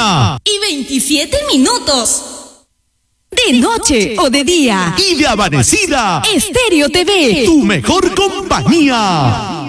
Y 27 minutos. De noche o de día. Y de amanecida. Estéreo TV. Tu mejor compañía.